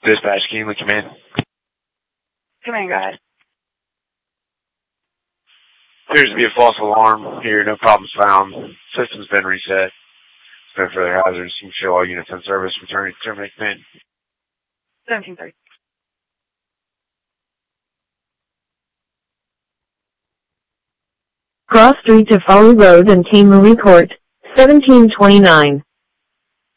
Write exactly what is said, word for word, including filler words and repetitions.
Dispatch, Keeneland Command. Command, go ahead. Appears to be a false alarm here. No problems found. System's been reset. No further hazards. You can show all units on service. Returning to terminate command. seventeen thirty. Cross street to Folly Road and Team Marie Court, seventeen twenty-nine.